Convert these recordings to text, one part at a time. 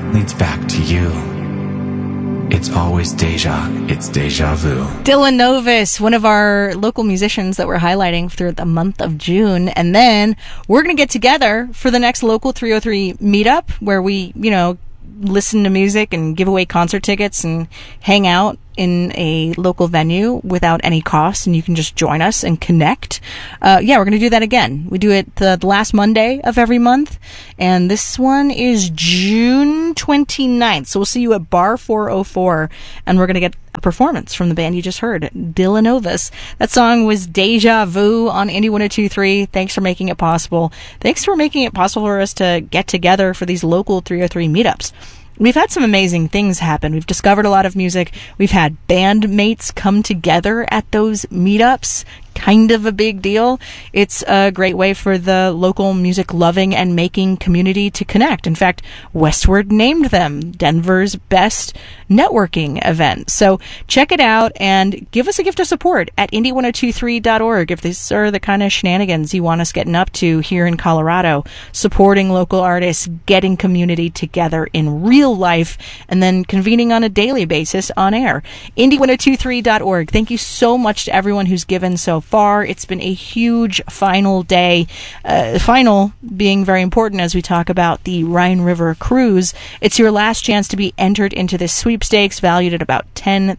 leads back to you. It's always it's deja vu. Dylan Novus, one of our local musicians that we're highlighting through the month of June. And then we're going to get together for the next Local 303 meetup where we, listen to music and give away concert tickets and hang out in a local venue without any cost, and you can just join us and connect. We're going to do that again. We do it the last Monday of every month, and this one is June 29th. So we'll see you at Bar 404, and we're going to get a performance from the band you just heard, Dylan Novus. That song was Deja Vu on Indie 102.3. Thanks for making it possible. Thanks for making it possible for us to get together for these local 303 meetups. We've had some amazing things happen. We've discovered a lot of music. We've had bandmates come together at those meetups. Kind of a big deal. It's a great way for the local music loving and making community to connect. In fact, Westward named them Denver's best networking event. So check it out and give us a gift of support at indie1023.org if these are the kind of shenanigans you want us getting up to here in Colorado, supporting local artists, getting community together in real life, and then convening on a daily basis on air. indie1023.org. Thank you so much to everyone who's given so far. It's been a huge final day. Final being very important as we talk about the Rhine River Cruise. It's your last chance to be entered into this sweepstakes valued at about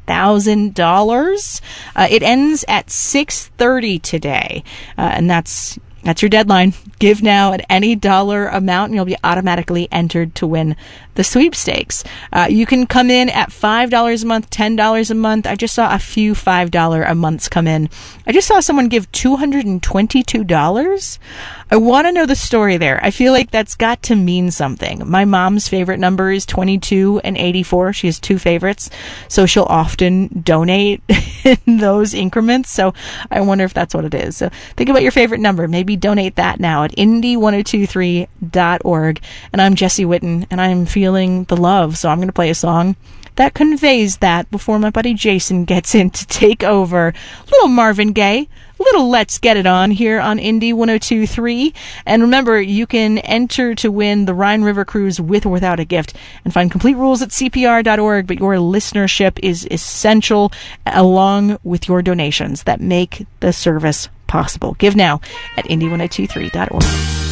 $10,000. It ends at 6:30 today, and that's your deadline. Give now at any dollar amount and you'll be automatically entered to win the sweepstakes. You can come in at $5 a month, $10 a month. I just saw a few $5 a months come in. I just saw someone give $222. I want to know the story there. I feel like that's got to mean something. My mom's favorite number is 22 and 84. She has two favorites, so she'll often donate in those increments. So I wonder if that's what it is. So think about your favorite number. Maybe donate that now at indie1023.org. And I'm Jesse Witten, and I'm feeling the love, so I'm going to play a song that conveys that before my buddy Jason gets in to take over. Little Marvin Gaye, little Let's Get It On here on Indie 102.3. And remember, you can enter to win the Rhine River Cruise with or without a gift and find complete rules at cpr.org, but your listenership is essential along with your donations that make the service possible. Give now at indie1023.org.